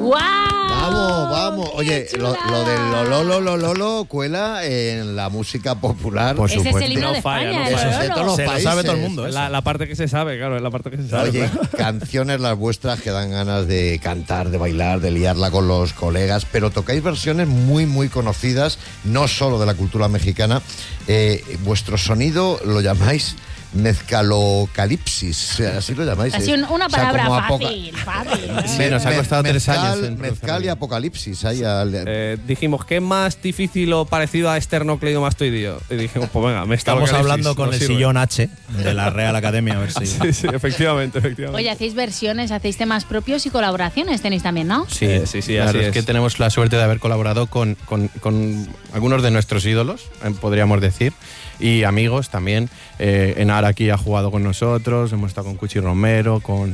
¡Guau! Vamos. Oye, lo del Lolo cuela en la música popular. Por supuesto. Ese es el himno de España, Eso es de todos los Se lo países. sabe todo el mundo. La parte que se sabe, claro, es la parte que se sabe. Oye, canciones las vuestras que dan ganas de cantar, de bailar, de liarla con los colegas, pero tocáis versiones muy, muy conocidas, no solo de la cultura mexicana. Vuestro sonido lo llamáis mezcalocalipsis, así lo llamáis. Así una palabra como fácil. Sí, nos ha costado 3 años. Mezcal y apocalipsis. Dijimos, ¿qué más difícil o parecido a esternocleidomastoideo? Y dijimos, pues venga, Estamos hablando con el sillón H de la Real Academia, a ver si... Sí, efectivamente. Oye, hacéis versiones, hacéis temas propios y colaboraciones tenéis también, ¿no? Sí, claro, así es que tenemos la suerte de haber colaborado con algunos de nuestros ídolos, podríamos decir, y amigos también. Enar aquí ha jugado con nosotros, hemos estado con Cuchi Romero, con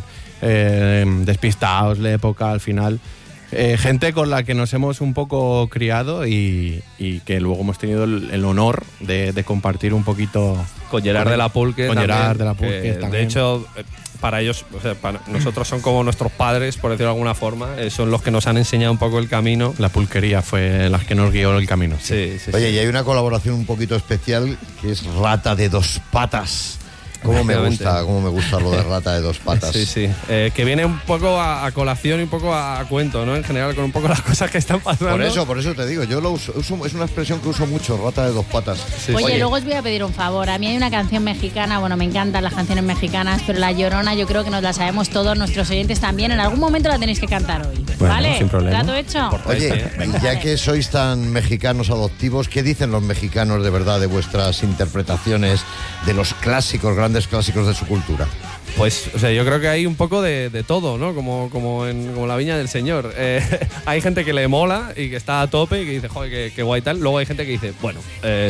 Despistaos, La Época, al final. Gente con la que nos hemos un poco criado y que luego hemos tenido el honor de compartir un poquito con Gerard de la Pulque. Con Gerard de la Pulque también. De hecho, para ellos, o sea, para nosotros son como nuestros padres, por decirlo de alguna forma. Son los que nos han enseñado un poco el camino. La pulquería fue la que nos guió el camino. Sí. Oye, y hay una colaboración un poquito especial que es Rata de Dos Patas. ¿Cómo me gusta lo de Rata de Dos Patas? Sí. Que viene un poco a colación y un poco a cuento, ¿no? En general, con un poco las cosas que están pasando. Por eso te digo, yo lo uso, es una expresión que uso mucho, Rata de Dos Patas. Sí. Oye, luego os voy a pedir un favor. A mí hay una canción mexicana, bueno, me encantan las canciones mexicanas, pero La Llorona yo creo que nos la sabemos todos, nuestros oyentes también. En algún momento la tenéis que cantar hoy, bueno, ¿vale? sin problema. ¿Trato hecho? Oye, y ya que sois tan mexicanos adoptivos, ¿qué dicen los mexicanos de verdad de vuestras interpretaciones de los clásicos, grandes clásicos de su cultura? Pues, o sea, yo creo que hay un poco de todo, ¿no? Como la viña del señor. Hay gente que le mola y que está a tope y que dice, joder, qué guay tal. Luego hay gente que dice, bueno,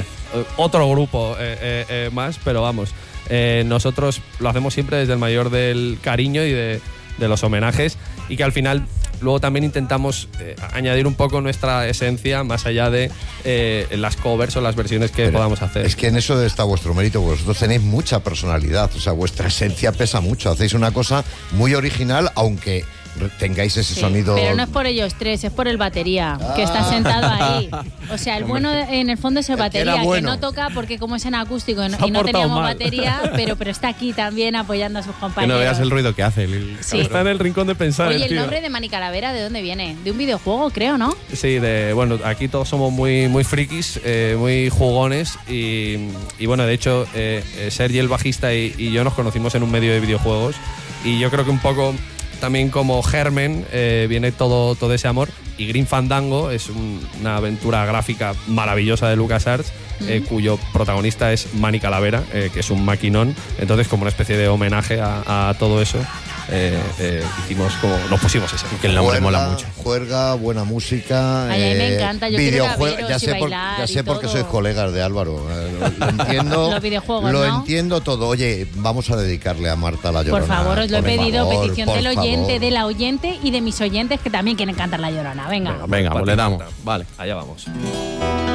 otro grupo más, pero vamos, nosotros lo hacemos siempre desde el mayor del cariño y de los homenajes, y que al final luego también intentamos añadir un poco nuestra esencia más allá de las covers o las versiones que podamos hacer. Es que en eso está vuestro mérito, vosotros tenéis mucha personalidad, o sea, vuestra esencia pesa mucho, hacéis una cosa muy original, aunque tengáis ese sonido. Pero no es por ellos tres, es por el batería, que está sentado ahí. O sea, el bueno en el fondo es el batería, que no toca porque como es en acústico y no teníamos batería, pero está aquí también apoyando a sus compañeros. Que no veas el ruido que hace. Está en el rincón de pensar. Oye, el nombre de Mani Calavera, ¿de dónde viene? De un videojuego, creo, ¿no? Sí, bueno, aquí todos somos muy, muy frikis, muy jugones y bueno, de hecho, Sergi, el bajista, y yo nos conocimos en un medio de videojuegos, y yo creo que un poco también como germen viene todo ese amor. Y Green Fandango es una aventura gráfica maravillosa de LucasArts, cuyo protagonista es Mani Calavera, que es un maquinón. Entonces, como una especie de homenaje a todo eso, hicimos como nos pusimos ese. Que el nombre mola mucho. Juerga, buena música. Ay, a mí me encanta. Yo quiero ya sé por qué sois colegas de Álvaro. Lo entiendo. Los videojuegos, lo ¿no? entiendo todo. Oye, vamos a dedicarle a Marta La Llorona. Por favor, os lo he pedido, petición del oyente, favor. de la oyente y de mis oyentes que también quieren cantar La Llorona. Venga, Venga, pues le damos. Vale, allá vamos.